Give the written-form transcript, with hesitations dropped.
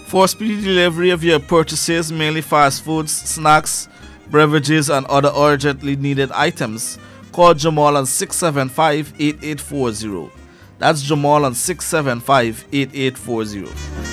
For speedy delivery of your purchases, mainly fast foods, snacks, beverages, and other urgently needed items, call Jamal on 675-8840. That's Jamal on 675-8840.